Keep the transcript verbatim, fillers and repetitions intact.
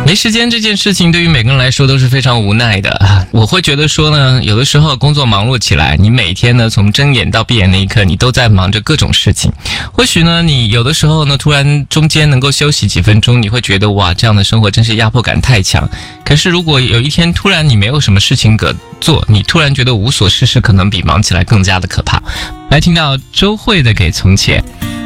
没时间这件事情对于每个人来说都是非常无奈的。我会觉得说呢，有的时候工作忙碌起来，你每天呢从睁眼到闭眼那一刻，你都在忙着各种事情。或许呢，你有的时候呢突然中间能够休息几分钟，你会觉得哇，这样的生活真是压迫感太强。可是如果有一天突然你没有什么事情可做，你突然觉得无所事事可能比忙起来更加的可怕。来听到周蕙的《给从前》。